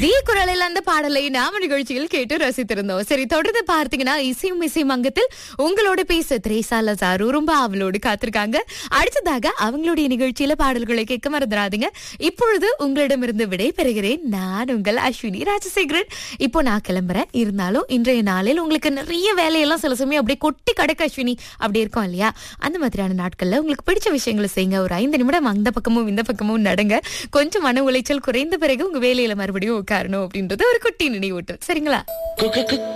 தி குரலில் அந்த பாடலை நாம நிகழ்ச்சியில் கேட்டு ரசித்திருந்தோம். சரி, தொடர்ந்து பார்த்தீங்கன்னா இசையும் இசை மங்கத்தில் உங்களோட பேச திரேசா லசாரு ரொம்ப அவளோடு காத்திருக்காங்க. அடுத்ததாக அவங்களுடைய நிகழ்ச்சியில பாடல்களை கேட்க மறந்துடாதீங்க. இப்பொழுது உங்களிடமிருந்து விடை பெறுகிறேன். நான் உங்கள் அஸ்வினி ராஜசேகரன். இப்போ நான் கிளம்புறேன். இருந்தாலும் இன்றைய நாளில் உங்களுக்கு நிறைய வேலையெல்லாம் சில சமயம் அப்படியே கொட்டி கடக்க அஸ்வினி அப்படி இருக்கும் இல்லையா? அந்த மாதிரியான நாட்கள்ல உங்களுக்கு பிடிச்ச விஷயங்களை செய்யுங்க. ஒரு 5 நிமிடம் அந்த பக்கமும் இந்த பக்கமும் நடங்க. கொஞ்சம் மன உளைச்சல் குறைந்த பிறகு உங்க வேலையில மறுபடியும் உட்காரணும் அப்படின்றது ஒரு குட்டி நினைவூட்டல். சரிங்களா?